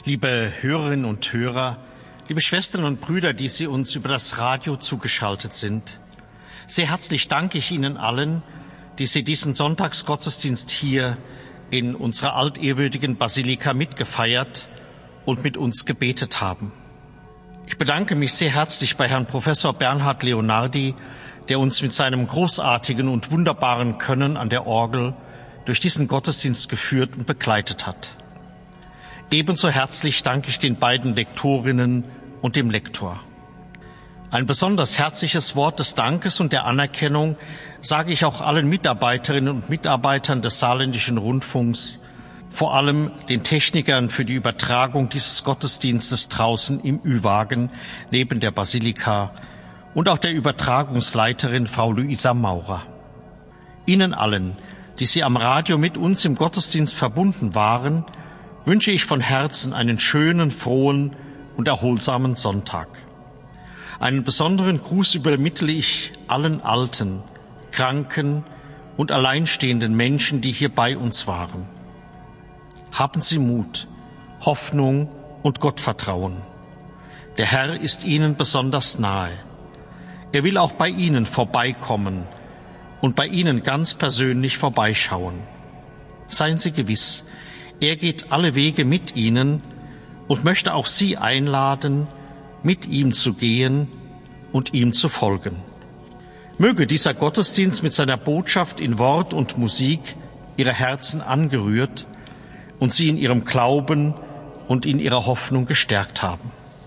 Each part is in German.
Liebe Hörerinnen und Hörer, liebe Schwestern und Brüder, die Sie uns über das Radio zugeschaltet sind, sehr herzlich danke ich Ihnen allen, die Sie diesen Sonntagsgottesdienst hier in unserer altehrwürdigen Basilika mitgefeiert und mit uns gebetet haben. Ich bedanke mich sehr herzlich bei Herrn Professor Bernhard Leonardi, der uns mit seinem großartigen und wunderbaren Können an der Orgel durch diesen Gottesdienst geführt und begleitet hat. Ebenso herzlich danke ich den beiden Lektorinnen und dem Lektor. Ein besonders herzliches Wort des Dankes und der Anerkennung sage ich auch allen Mitarbeiterinnen und Mitarbeitern des Saarländischen Rundfunks, vor allem den Technikern für die Übertragung dieses Gottesdienstes draußen im Ü-Wagen neben der Basilika und auch der Übertragungsleiterin Frau Luisa Maurer. Ihnen allen, die Sie am Radio mit uns im Gottesdienst verbunden waren, wünsche ich von Herzen einen schönen, frohen und erholsamen Sonntag. Einen besonderen Gruß übermittle ich allen alten, kranken und alleinstehenden Menschen, die hier bei uns waren. Haben Sie Mut, Hoffnung und Gottvertrauen. Der Herr ist Ihnen besonders nahe. Er will auch bei Ihnen vorbeikommen und bei Ihnen ganz persönlich vorbeischauen. Seien Sie gewiss, er geht alle Wege mit Ihnen und möchte auch Sie einladen, mit ihm zu gehen und ihm zu folgen. Möge dieser Gottesdienst mit seiner Botschaft in Wort und Musik Ihre Herzen angerührt und Sie in Ihrem Glauben und in Ihrer Hoffnung gestärkt haben.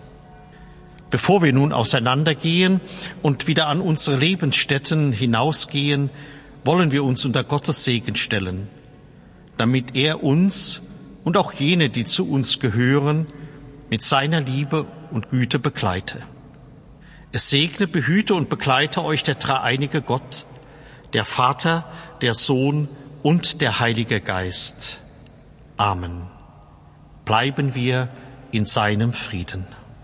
Bevor wir nun auseinandergehen und wieder an unsere Lebensstätten hinausgehen, wollen wir uns unter Gottes Segen stellen, damit er uns und auch jene, die zu uns gehören, mit seiner Liebe und Güte begleite. Es segne, behüte und begleite euch der dreieinige Gott, der Vater, der Sohn und der Heilige Geist. Amen. Bleiben wir in seinem Frieden.